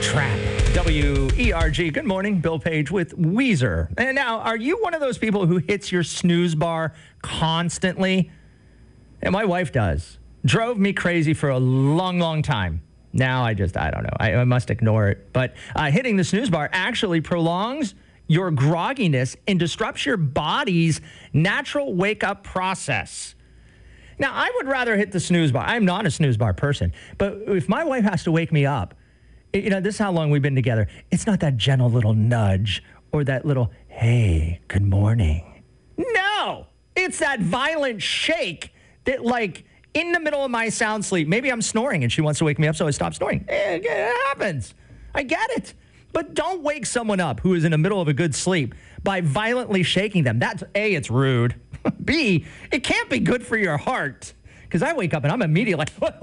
Trap. WERG. Good morning. Bill Page with Weezer. And now, are you one of those people who hits your snooze bar constantly? And my wife does. Drove me crazy for a long, long time. Now I don't know. I must ignore it. But hitting the snooze bar actually prolongs your grogginess and disrupts your body's natural wake-up process. Now, I would rather hit the snooze bar. I'm not a snooze bar person. But if my wife has to wake me up, this is how long we've been together. It's not that gentle little nudge or that little, hey, good morning. No, it's that violent shake that, like, in the middle of my sound sleep, maybe I'm snoring and she wants to wake me up, so I stop snoring. It happens. I get it. But don't wake someone up who is in the middle of a good sleep by violently shaking them. That's A, it's rude. B, it can't be good for your heart. Because I wake up and I'm immediately like,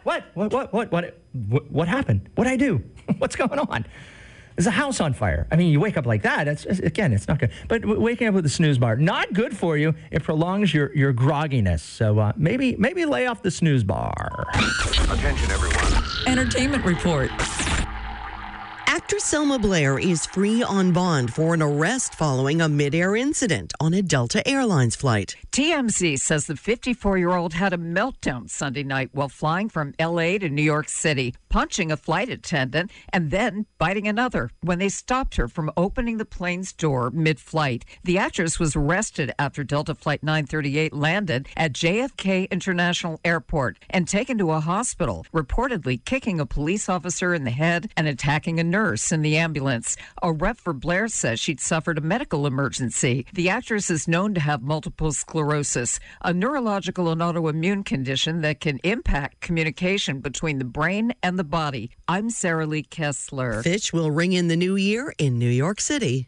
what happened? What'd I do? What's going on? There's a house on fire. I mean, you wake up like that. It's not good. But waking up with a snooze bar, not good for you. It prolongs your grogginess. So maybe lay off the snooze bar. Attention, everyone. Entertainment report. Actress Selma Blair is free on bond for an arrest following a mid-air incident on a Delta Airlines flight. TMZ says the 54-year-old had a meltdown Sunday night while flying from L.A. to New York City, punching a flight attendant and then biting another when they stopped her from opening the plane's door mid-flight. The actress was arrested after Delta Flight 938 landed at JFK International Airport and taken to a hospital, reportedly kicking a police officer in the head and attacking a nurse in the ambulance. A rep for Blair says she'd suffered a medical emergency. The actress is known to have multiple sclerosis, a neurological and autoimmune condition that can impact communication between the brain and the body. I'm Sarah Lee Kessler. Fish will ring in the new year in New York City.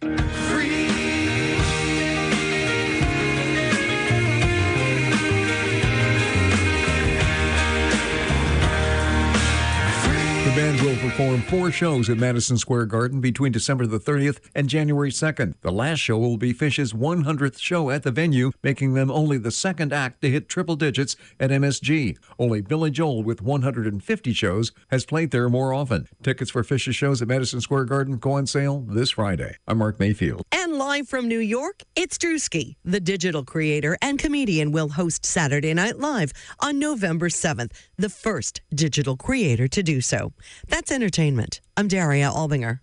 The band will perform 4 shows at Madison Square Garden between December the 30th and January 2nd. The last show will be Fish's 100th show at the venue, making them only the second act to hit triple digits at MSG. Only Billy Joel, with 150 shows, has played there more often. Tickets for Fish's shows at Madison Square Garden go on sale this Friday. I'm Mark Mayfield. And live from New York, it's Drewski. The digital creator and comedian will host Saturday Night Live on November 7th, the first digital creator to do so. That's entertainment. I'm Daria Albinger.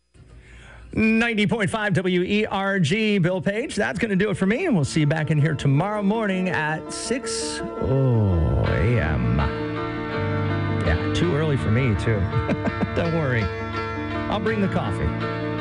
90.5 WERG, Bill Page. That's going to do it for me, and we'll see you back in here tomorrow morning at 6 a.m. Yeah, too early for me, too. Don't worry. I'll bring the coffee.